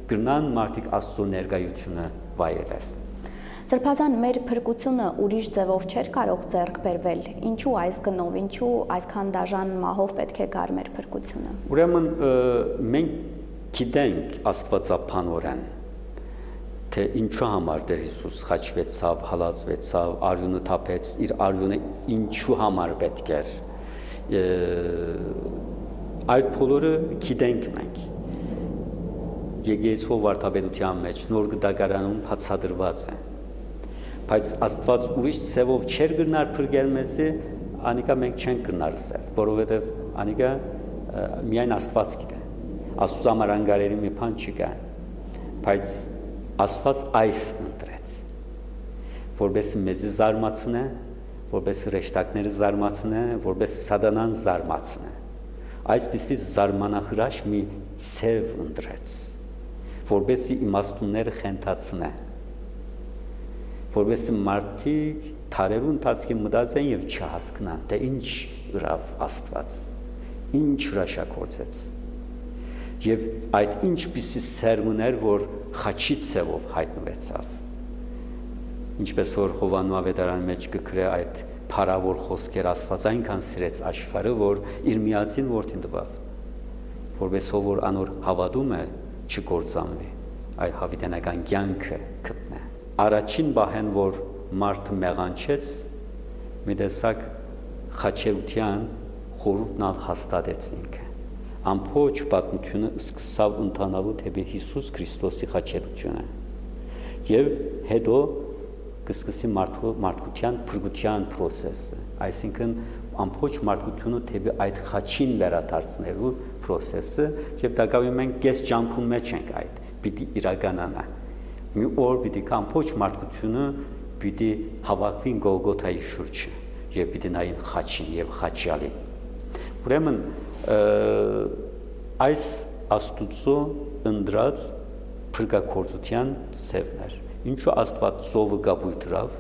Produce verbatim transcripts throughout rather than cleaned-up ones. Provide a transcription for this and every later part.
գրնան մարդիկ Աստծո ներկայությունը վայելել։ Սրբազան մեր փրկությունը ուրիշ ձևով չէր կարող ձեռք բերվել։ Ինչու այս գնով, ինչու այսքան դաժան մահով պետք է գար մեր փրկությունը։ Ուրեմն մենք գիտենք աստվածաբանորեն, թե ինչու համար Տեր Հիսուս խաչվեցավ, հալածվեցավ, արյունը թափեց, իր արյունը ինչու համար պետք էր։ Այդ բոլորը գիտենք մենք։ Եկեղեցու վարդապետության մեջ նոր գդակարանում բացատրված է։ Բայց Աստված ուրիշ ձևով չէր գնար փրկել մեզի, անիկա մենք չենք գնար ասել, որովհետև անիկա միայն Աստված գիտե։ Աստծո համար անգարերի մի բան չկա, բայց Աստված այս ընտրեց, որպես մեզի զարմացնե, որպես հրեշտակները զարմացնե, որպես Սատանան զարմացնե։ Այսպիսի զարմանահրաշ մի ցև ընտրեց, որպեսզի իմաստունները խենթացնե, որպեսզի մարդիկ թարերու ընթացքի մտածեն եւ չհասկանան, թե ինչ ուրավ Աստված, ինչ հրաշագործեց։ Եվ այդ ինչպիսի սերմներ, որ խաչի ցևով հայտնվեցավ։ Ինչպես որ Հովանու ավետարանի մեջ կգրե այդ փարավոր խոսքեր Աստված այնքան սիրեց աշխարհը, որ իր միածին որդին տվավ, որպես ով որ անոր հավատում է չկործանվի, այլ հավիտենական կյանքը գտնե։ Առաջին բահեն, որ մարդը մեղանչեց, մի տեսակ խաչեության խորհուրդն հաստատեց ինքը։ Ամբողջ պատմությունը սկսավ ընթանալու դեպի Հիսուս Քրիստոսի խաչելությունը։ Եվ հետո կսկսի մարդկության փրկության process-ը, այսինքն ամբողջ մարդկությունը դեպի այդ խաչին վերադարձնելու process-ը, եւ դակավի մենք կես ճամփուն մեջ ենք այդ, պիտի իրականանա։ Մի օր պիտի ամբողջ մարդկությունը պիտի հավաքվին Գողգոթայի շուրջը եւ պիտի նային խաչին եւ խաչյալին։ Ուրեմն այս Աստուծո ընդրած փրկակորձության ցևներ։ Ինչու Աստված ծովը գաբույտ դրավ։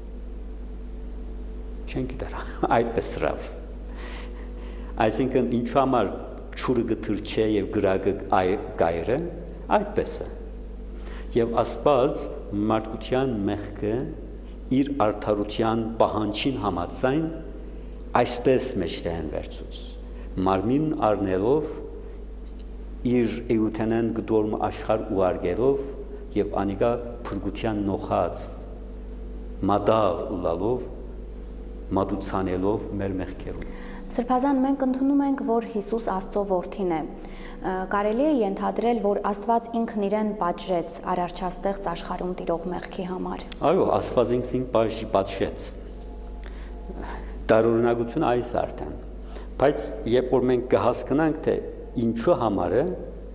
Չեն գիտեր, այդպես դրավ։ Այսինքն ինչու համար ճուրը գթրչե եւ գրագը գայրը, այդպես է։ Եվ Աստված մարդկության մեղքը իր արդարության պահանջին համաձայն այսպես մեջտեղեն վերցուց։ Մարմին առնելով իր էութենեն գդորմը աշխարհ ուղարկելով եւ անիկա փրկության նոխած մադաղ լալով մատուցանելով մեր մեղքերուն։ Սրբազան մենք ընդունում ենք, որ Հիսուս Աստծո որդին է։ Կարելի է ենթադրել, որ Աստված ինքն իրեն պատժեց արարչաստեղծ աշխարհում տիրող մեղքի համար։ Այո, Աստված ինքն պատժեց։ Տարօրինակություն այս արդեն։ Բայց երբ որ մենք կհասկանանք, թե ինչու համար է,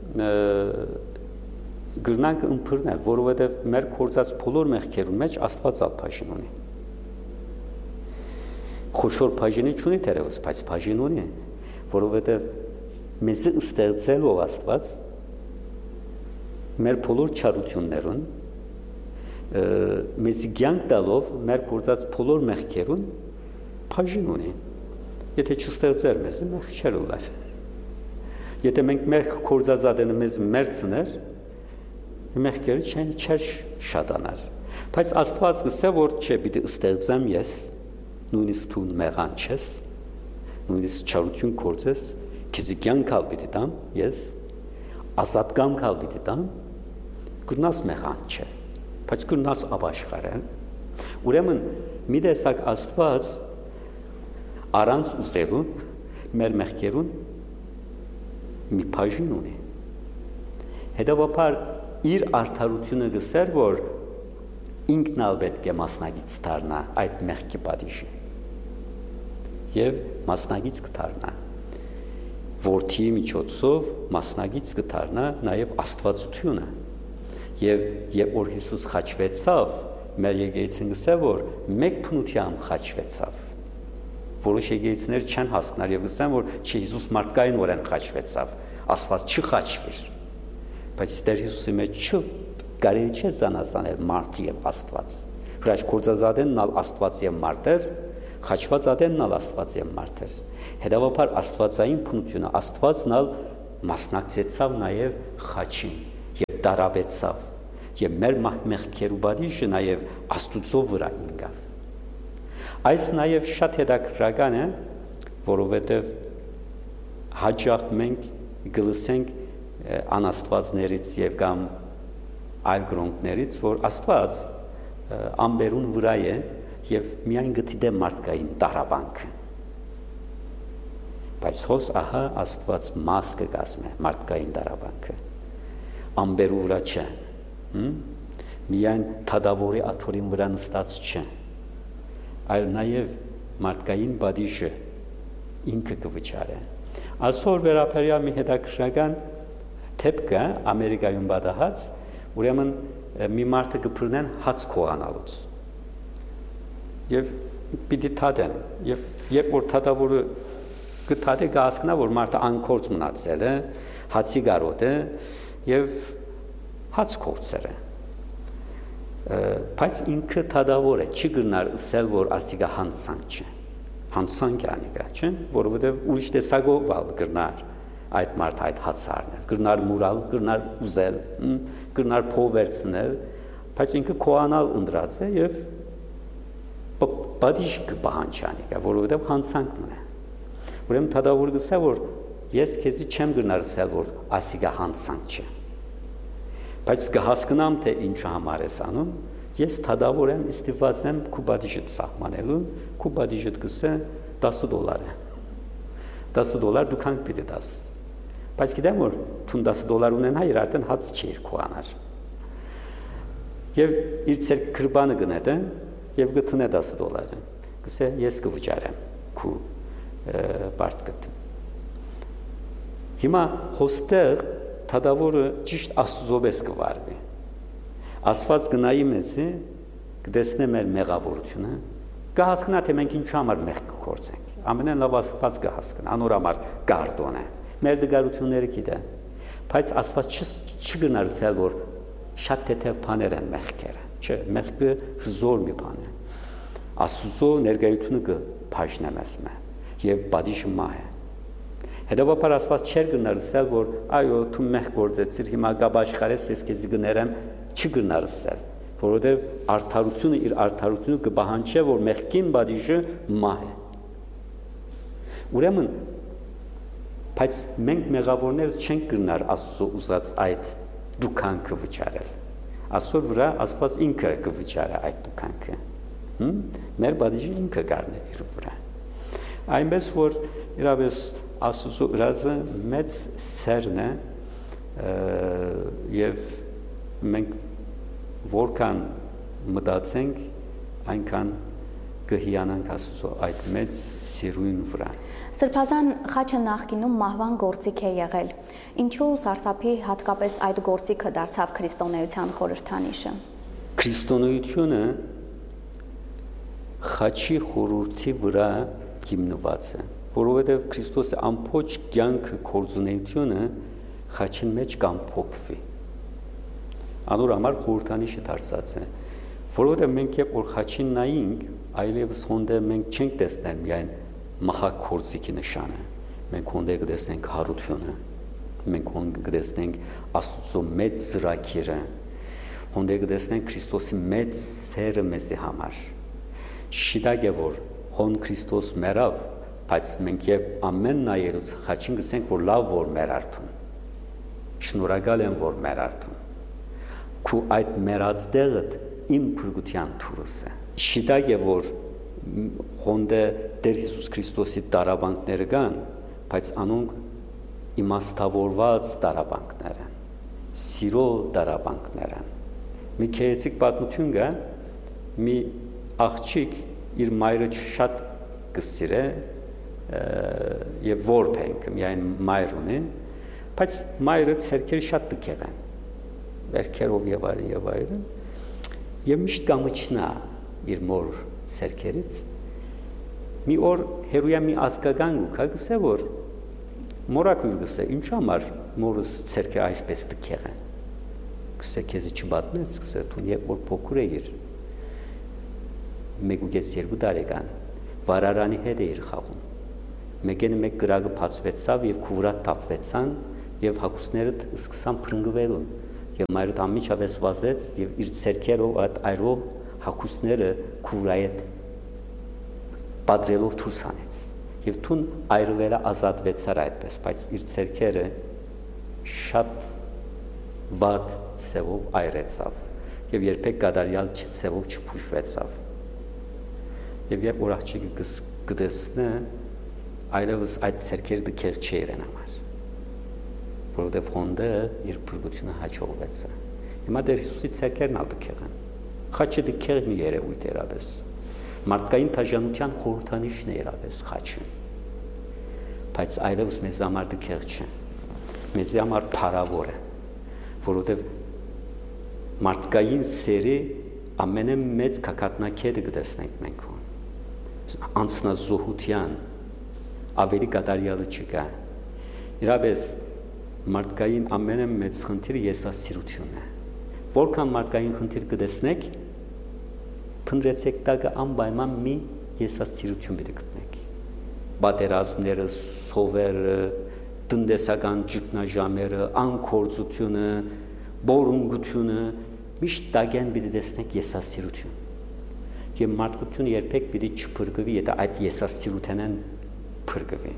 գրնանք ըմբռնել, որովհետև մեր կործած բոլոր մեղքերուն մեջ Աստված ալ բաժին ունի։ Խոշոր բաժինի չունի թերևս, բայց բաժին ունի, որովհետև մեզ ստեղծելով Աստված մեր բոլոր չարություններուն, մեզ կյանք տալով մեր կործած բոլոր մեղքերուն բաժին ունի։ Եթե չստեղծեր մեզ, մեղք չէր ուներ։ Եթե մենք մեր կործածատենը մեզ մերցներ, մեղքերը չեն չեր շատանար։ Բայց Աստված գսե, որ չէ, պիտի ստեղծեմ ես, նույնիսկ դու մեղան չես, նույնիսկ չարություն կործես, քեզ կյանքալ պիտի տամ, ես ազատ կամքալ պիտի տամ, գտնաս մեղան չէ, բայց գտնաս ապաշխարել։ Ուրեմն մի տեսակ Աստված առանց ուզելու մեր մեղքերուն մի բաժին ունի։ Հետևաբար իր արդարությունը գսեր, որ ինքն ալ պետք է մասնագից դառնա այդ մեղքի պատիժին եւ մասնագից կդառնա որդի միջոցով մասնագից կդառնա նաեւ աստվածությունը եւ երբ որ Հիսուս խաչվեցավ մեր եկեղեցին գսե որ մեկ փնությամբ խաչվեցավ որոշ եկեղեցիներ չեն հասկնար եւ գսեն որ չի Հիսուս մարդկային օրեն խաչվեցավ Աստված չխաչվիր բայց Տեր Հիսուսի մեջ չի կարելի չէ զանազանել մարդ եւ Աստված հրաշ կործազատենն ալ Աստված եւ մարդ էր խաչված ադենն ալ Աստված եւ մարդ էր հետեւաբար Աստվածային փնությունը Աստվածն ալ մասնակցեցավ նաեւ խաչին եւ դարաբեցավ եւ մեր մեղքերու բադիժը նաեւ Աստուծո վրա ինգավ։ Այս նաեւ շատ հետաքրքրական է, որովհետեւ հաճախ մենք գլսենք անաստվածներից եւ կամ այլ գրոնքներից, որ Աստված ամբերուն վրա է եւ միայն գտիդե մարդկային տարաբանքը։ Բայց հոս ահա Աստված մաս կգազմե մարդկային տարաբանքը։ Ամբերու վրա չէ։ Միայն թադավորի աթորին վրա նստած չէ, այլ նաեւ մարդկային բադիժը ինքը կվճարե։ Այսօր վերաբերյալ մի հետաքրքրական թեփք Ամերիկայում բադահած, ուրեմն մի մարդը կփրնեն հաց քողանալուց։ Եվ պիտի թադեն, եւ երբ որ թադավորը կթադե կհասկանա, որ մարդը անկորձ մնացել է, հացի գարոտ է եւ հաց քողցել է։ Բայց ինքը թադավոր է, չի գնար ասել, որ ասիգա հանցանք չէ։ Հանցանք է անիկա, չէ՞, որովհետեւ ուրիշ տեսակով ալ գրնար այդ մարդ այդ հացարն է, գրնար մուրալ, գրնար ուզել, գրնար փովերցնել, բայց ինքը քոանալ ընդրած է եւ բադիժ կպահանջի անիկա, որովհետեւ հանցանք մնա։ Ուրեմն թադավոր գսա, որ ես քեզի չեմ գրնար ասել, որ ասիգա հանցանք չէ։ Բայց կհասկանամ, թե ինչու համար ես անում, ես թադավոր եմ, ստիպված եմ քու բադիժը սահմանելու, քու բադիժը գսե դասը դոլար է։ դասը դոլար դու քանք պիտի դաս։ Բայց գիտեմ, որ թուն դասը դոլար ունենա, իր արդեն հաց չի իր քուանար։ Եվ իր ցերկ քրբանը գնեդը եւ գտնե դասը դոլարը։ Գսե ես կվճարեմ քու բարտկտ։ Հիմա հոստեղ թադավորը ճիշտ Աստուծոպես կվարվի։ Աստված գնայի մեզի, կտեսնե մեր մեղավորությունը, կհասկանա, թե մենք ինչու համար մեղք կգործենք։ Ամենեն լավ Աստված կհասկանա, անոր համար գարդոն է։ Մեր դգարությունները գիտե։ Բայց Աստված չգնար ասել, որ շատ թեթև բաներ են մեղքերը։ Չէ, մեղքը զոր մի բան է։ Աստուծո ներկայությունը կփաշնե մեզ մե եւ բադիժը մահ է։ Հետևաբար Աստված չէր գնար ասել, որ այո, դու մեղք գործեցիր, հիմա գաբաշխարես, ես քեզ գներեմ, չգնար ասել, որովհետեւ արդարությունը իր արդարությունը կբահանջի, որ մեղքին բադիժը մահ է։ Ուրեմն, բայց մենք մեղավորներս չենք գնար Աստծո ուզած այդ դուքանքը վճարել։ Աստծո վրա Աստված ինքը կվճարի այդ դուքանքը։ Մեր բադիժը ինքը կառնի իր վրա։ Այնպես որ իրավես Աստծո ըրազը մեծ սերն է եւ մենք որքան մտածենք, այնքան կհիանանք Աստծո այդ մեծ սիրուն վրա։ Սրբազան խաչը նախկինում մահվան գործիք է եղել։ Ինչու սարսափի հատկապես այդ գործիքը դարձավ քրիստոնեության խորհրդանիշը։ Քրիստոնեությունը խաչի խորհրդի վրա հիմնված է, որովհետև Քրիստոսի ամբողջ կյանքը կորձունեությունը խաչին մեջ կամփոփվի։ Անոր համար խորհրդանիշը դարձած է, որովհետև մենք երբ որ խաչին նայենք, այլևս հոնդե մենք չենք տեսնել միայն մահակ կորձիկի նշանը, մենք հոնդե կտեսնենք հարությունը, մենք հոնդե կտեսնենք Աստծո մեծ ծրագիրը, հոնդե կտեսնենք Քրիստոսի մեծ սերը մեզի համար։ Շիտակ է, որ հոն Քրիստոս մեռավ, բայց մենք երբ ամեն նայելուց խաչին գսենք, որ լավ որ մեր արդուն, շնորհակալ եմ, որ մեր արդուն, քու այդ մեռած դեղդ իմ փրկության թուրս է։ Շիտակ է, որ հոնդե Տեր Հիսուս Քրիստոսի տարաբանքները կան, բայց անոնք իմաստավորված տարաբանքներ են, սիրո տարաբանքներ են։ Մի քերեցիկ պատմություն կա, մի աղջիկ իր մայրը շատ կսիրե եւ որբենք միայն մայր ունի, բայց մայրը ցերքերը շատ տքեղ են, վերքերով եւ այլն եւ այլն, եւ միշտ կամչնա իր մոր ցերքերից։ Մի օր հերույա մի ազգական գուքա գսե, որ մորակույր գսե, ինչու համար մորս ցերքը այսպես տքեղ են։ Գսե քեզ չբատնեց, գսե դու երբ որ փոքր էիր, մեկ ու կես երկու տարեկան, վարարանի հետ էիր խաղում։ Մեկենը մեկ գրագը բացվեցավ եւ քու վրա թափվեցան եւ հագուստներդ սկսան փրկվելուն եւ մայրդ անմիջապես վազեց եւ իր ցերկերով այդ այրով հակուսները քուրայի հետ պատրելով դուրս անեց եւ թուն այրվելը ազատվեցար այդպես, բայց իր ցերկերը շատ վատ ցևով այրեցավ եւ երբեք կատարյալ ցևով չփուշվեցավ։ Եվ երբ որ աղջիկը կտեսնե, այլևս այդ ցերկերը դքեր չի իրեն համար, որովհետեւ հոնդը իր փրկությունը հաջողվեց։ Հիմա դեր Հիսուսի ցերկերն ալ դքեղն, խաչը դքեր մի երևույթ երապես, մարդկային թաժանության խորհրդանիշն է երապես խաչը, բայց այլևս մեզ համար դքեր չէ, մեզ համար փառավոր է, որովհետեւ մարդկային սերի ամենամեծ կակատնակետը կտեսնենք մենք հոն, անձնազոհության ավելի կատարյալը չկա։ Իրապես մարդկային ամենամեծ խնդիրը եսասիրությունն է։ Որքան մարդկային խնդիր կտեսնեք, փնտրեցեք տակը անպայման մի եսասիրություն պիտի գտնեք։ Պատերազմները, սովերը, տնտեսական ճգնաժամերը, անկորձությունը, բորունգությունը միշտ տագեն պիտի տեսնեք եսասիրություն։ Եվ մարդկությունը երբեք պիտի չփրկվի, եթե այդ եսասիրութենեն փրկվի։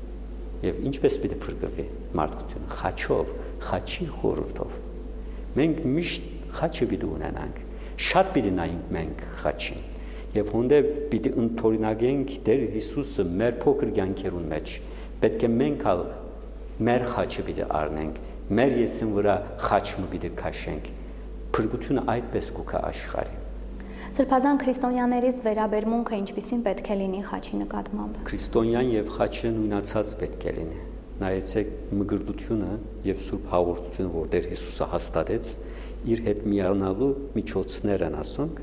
Եվ ինչպես պիտի փրկվի մարդկությունը, խաչով, խաչի խորհրդով։ Մենք միշտ խաչը պիտի ունենանք, շատ պիտի նայենք մենք խաչին։ Եվ հոնդե պիտի ընդօրինակենք Տեր Հիսուսը մեր փոքր կյանքերուն մեջ։ Պետք է մենք ալ մեր խաչը պիտի առնենք, մեր եսին վրա խաչը պիտի քաշենք։ Փրկությունը այդպես կուքա աշխարհին։ Սրբազան քրիստոնյաներից վերաբերմունքը ինչպիսին պետք է լինի խաչի նկատմամբ։ Քրիստոնյան եւ խաչը նույնացած պետք է լինի։ Նայեցեք մգրտությունը եւ Սուրբ Հաղորդությունը, որ Տեր Հիսուսը հաստատեց, իր հետ միանալու միջոցներ են ասոնք։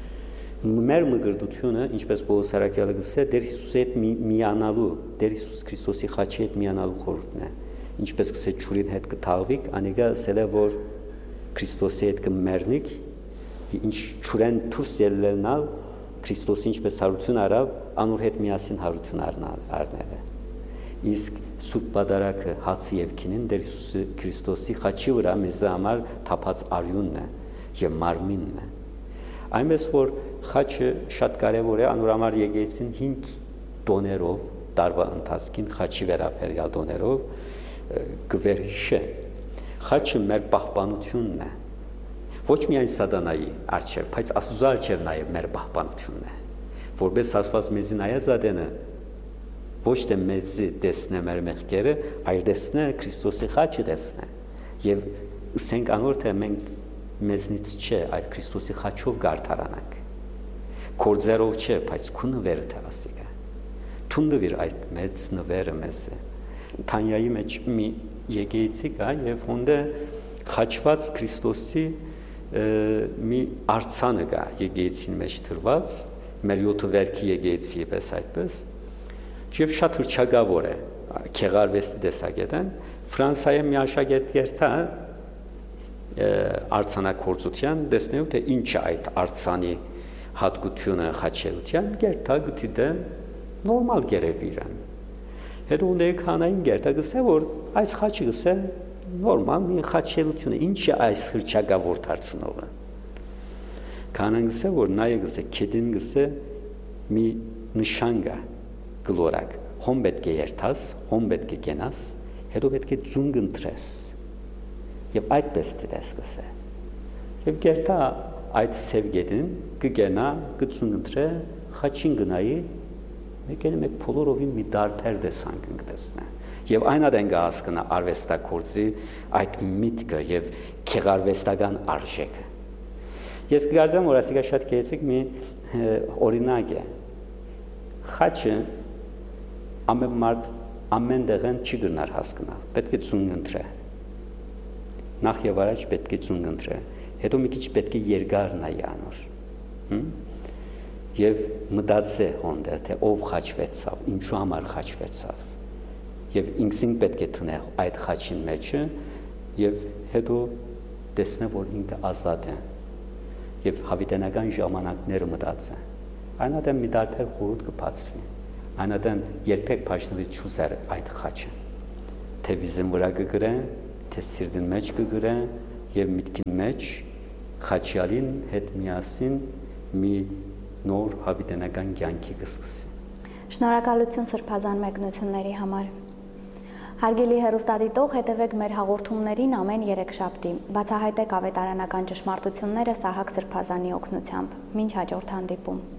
Մեր մգրտությունը, ինչպես Պողոս Արաքյալը գսե, Տեր Հիսուսի հետ միանալու, Տեր Հիսուս Քրիստոսի խաչի հետ միանալու խորհուրդն է։ Ինչպես գսե ճուրին հետ կթաղվիկ, անիկա ասել է, որ Քրիստոսի հետ կմեռնիկ, ինչ ճուրեն դուրս ելնալ, Քրիստոսի ինչպես հարություն արավ, անոր հետ միասին հարություն առնել է։ Իսկ Սուրբ Պատարագը հացի եւ քինին Տեր Հիսուս Քրիստոսի խաչի վրա մեզ համար թափած արյունն է եւ մարմինն է։ Այնպես որ խաչը շատ կարևոր է, անոր համար եկեղեցին հինգ տոներով տարվա ընթացքին խաչի վերաբերյալ տոներով գվերհիշե։ Խաչը մեր պահպանությունն է։ Ոչ միայն սատանայի արչև, բայց Աստծո արչև նաև մեր պահպանությունն է։ Որպես ասված մեզի նայած ադենը ոչ թե մեզի տեսնե մեր մեղքերը, այլ տեսնե Քրիստոսի խաչը տեսնե։ Եվ ասենք անոր թե մենք մեզնից չէ, այլ Քրիստոսի խաչով գարթարանանք։ Կորձերով չէ, բայց քու նվերը թե ասիկա։ Թունդվիր այդ մեծ նվերը մեզ է։ Թանյայի մեջ մի եկեղեցի կա եւ հոնդե խաչված Քրիստոսի մի արցանը կա եկեղեցին մեջ դրված, մեր յոթ վերքի եկեղեցի պես այդպես, եւ շատ հրճագավոր է, քեղարվեստի տեսակետն, Ֆրանսիայի մի աշակերտ երթա արցանակործության տեսնելու թե ինչ է այդ արցանի հատկությունը խաչելության, երթա գտիդե նորմալ գերեվիրան։ Հետո ունե կանային երթա գսե որ այս խաչը գսե նորմալ մի խաչելությունը, ինչ է այս հրճագավոր դարձնողը։ Կանան գսե որ նայե գսե քեդին գսե մի նշան կա գլորակ, հոմ պետք է երթաս, հոմ պետք է գնաս, հետո պետք է ձունգ ընտրես։ Եվ այդպես դες գսե։ Եվ գերտա այդ սևգետին կգենա, կձունգ ընտրե, խաչին գնայի, մեկեն մեկ փոլորովին մի դարբեր դեսանք ընկտեսնե։ Եվ այն ադեն կհասկնա արվեստակորձի այդ միտքը եւ քեղարվեստական արժեքը։ Ես կգարձեմ, որ ասիկա շատ քեեցիկ մի օրինակ է։ Խաչը ամեն մարդ ամեն դեղեն չի գնար հասկնալ, պետք է ձունգ ընտրե։ Նախ եւ առաջ պետք է ձունգ ընտրե, հետո մի քիչ պետք է երկար նայի անոր։ Եվ մտածե հոնդը, թե ով խաչվեցավ, ինչու համար խաչվեցավ։ Եվ ինքսին պետք է տնե այդ խաչին մեջը եւ հետո տեսնե որ ինքը ազատ է եւ հավիտենական ժամանակները մտածե այնադեմ մի դարբեր խորհուրդ կբացվի այնադեմ երբեք փաշնվի չուզեր այդ խաչը թե վիզեն վրա կգրեն թե սիրտին մեջ կգրեն եւ միտքին մեջ Խաչյալին հետ միասին մի նոր հավիտենական կյանքի կսկսի։ Շնորհակալություն սրբազան մեկնությունների համար։ Հարգելի հեռուստադիտող, հետևեք մեր հաղորդումներին ամեն երեքշաբթի։ Բացահայտեք ավետարանական ճշմարտությունները Սահակ Սրբազանի օգնությամբ։ Մինչ հաջորդ հանդիպում։